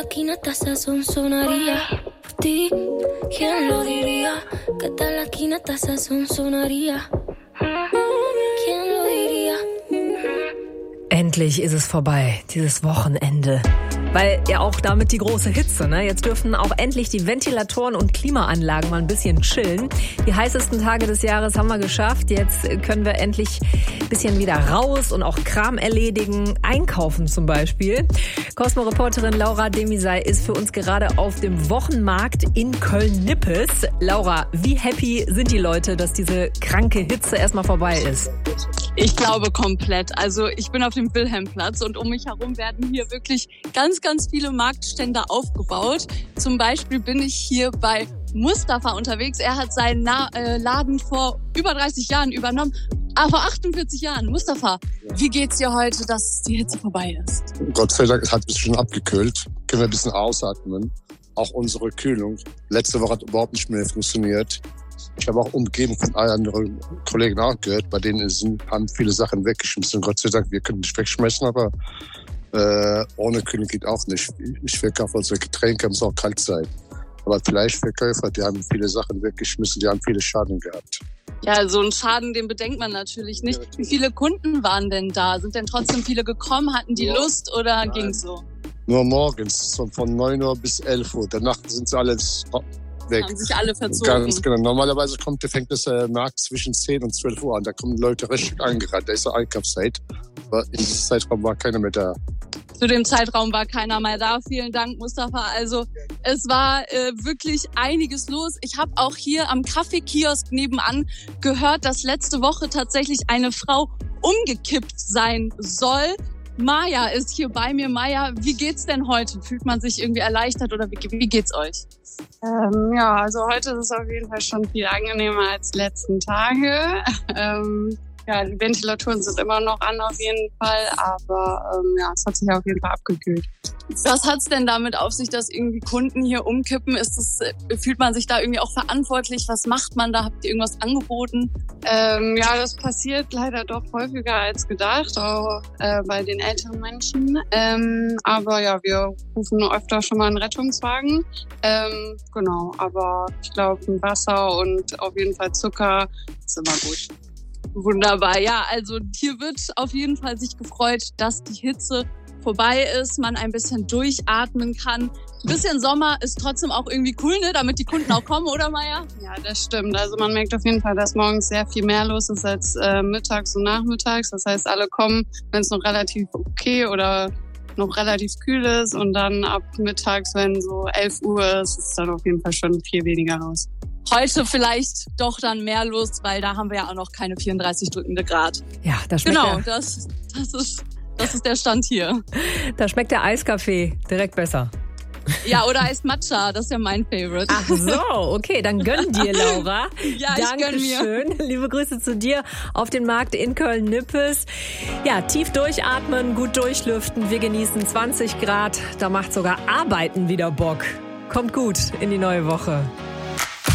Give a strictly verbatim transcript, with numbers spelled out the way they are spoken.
Aquí no estás a sonsonaría. Por ti, ¿quién lo diría? Que tal aquí no estás a sonsonaría? ¿Quién lo diría? Endlich ist es vorbei, dieses Wochenende. Weil ja auch damit die große Hitze, ne? Jetzt dürfen auch endlich die Ventilatoren und Klimaanlagen mal ein bisschen chillen. Die heißesten Tage des Jahres haben wir geschafft. Jetzt können wir endlich ein bisschen wieder raus und auch Kram erledigen, einkaufen zum Beispiel. Cosmo-Reporterin Laura Demisay ist für uns gerade auf dem Wochenmarkt in Köln-Nippes. Laura, wie happy sind die Leute, dass diese kranke Hitze erstmal vorbei ist? Ich glaube komplett. Also ich bin auf dem Wilhelmplatz und um mich herum werden hier wirklich ganz, ganz viele Marktstände aufgebaut. Zum Beispiel bin ich hier bei Mustafa unterwegs. Er hat seinen Na- äh, Laden vor über dreißig Jahren übernommen. Ah, vor achtundvierzig Jahren. Mustafa, wie geht's dir heute, dass die Hitze vorbei ist? Gott sei Dank, es hat ein bisschen abgekühlt. Können wir ein bisschen ausatmen. Auch unsere Kühlung. Letzte Woche hat überhaupt nicht mehr funktioniert. Ich habe auch umgeben von allen anderen Kollegen auch gehört, bei denen sind, haben viele Sachen weggeschmissen. Gott sei Dank, wir können nicht wegschmeißen, aber äh, ohne Kühlung geht auch nicht. Ich verkaufe unsere Getränke, muss auch kalt sein. Aber Fleischverkäufer, die haben viele Sachen weggeschmissen, die haben viele Schaden gehabt. Ja, so einen Schaden, den bedenkt man natürlich nicht. Wie viele Kunden waren denn da? Sind denn trotzdem viele gekommen? Hatten die Lust oder Nein. ging's so? Nur morgens, von neun Uhr bis elf Uhr. Danach sind sie alle weg. Haben sich alle verzogen. Ganz genau. Normalerweise kommt, fängt das äh, Markt zwischen zehn und zwölf Uhr an. Da kommen Leute richtig angerannt. Da ist eine Einkaufszeit. Aber in diesem Zeitraum war keiner mehr da. Zu dem Zeitraum war keiner mehr da. Vielen Dank, Mustafa. Also es war äh, wirklich einiges los. Ich habe auch hier am Kaffeekiosk nebenan gehört, dass letzte Woche tatsächlich eine Frau umgekippt sein soll. Maja ist hier bei mir. Maja, wie geht's denn heute? Fühlt man sich irgendwie erleichtert oder wie, wie geht's euch? Ähm, ja, also heute ist es auf jeden Fall schon viel angenehmer als die letzten Tage. Ähm, ja, die Ventilatoren sind immer noch an auf jeden Fall, aber ähm, ja, es hat sich auf jeden Fall abgekühlt. Was hat's denn damit auf sich, dass irgendwie Kunden hier umkippen? Ist das, fühlt man sich da irgendwie auch verantwortlich? Was macht man da? Habt ihr irgendwas angeboten? Ähm, ja, das passiert leider doch häufiger als gedacht, auch äh, bei den älteren Menschen. Ähm, aber ja, wir rufen öfter schon mal einen Rettungswagen. Ähm, genau, aber ich glaube, ein Wasser und auf jeden Fall Zucker ist immer gut. Wunderbar, ja, also hier wird auf jeden Fall sich gefreut, dass die Hitze vorbei ist, man ein bisschen durchatmen kann. Ein bisschen Sommer ist trotzdem auch irgendwie cool, ne? Damit die Kunden auch kommen, oder Maja? Ja, das stimmt. Also man merkt auf jeden Fall, dass morgens sehr viel mehr los ist als äh, mittags und nachmittags. Das heißt, alle kommen, wenn es noch relativ okay oder noch relativ kühl ist. Und dann ab mittags, wenn so elf Uhr ist, ist dann auf jeden Fall schon viel weniger los. Heute vielleicht doch dann mehr los, weil da haben wir ja auch noch keine vierunddreißig drückende Grad. Ja, das schmeckt Genau, ja. das, das ist... Das ist der Stand hier. Da schmeckt der Eiskaffee direkt besser. Ja, oder Eis Matcha, das ist ja mein Favorite. Ach so, okay, dann gönn dir, Laura. Ja, ich gönn mir. Dankeschön. Liebe Grüße zu dir auf den Markt in Köln-Nippes. Ja, tief durchatmen, gut durchlüften. Wir genießen zwanzig Grad. Da macht sogar Arbeiten wieder Bock. Kommt gut in die neue Woche.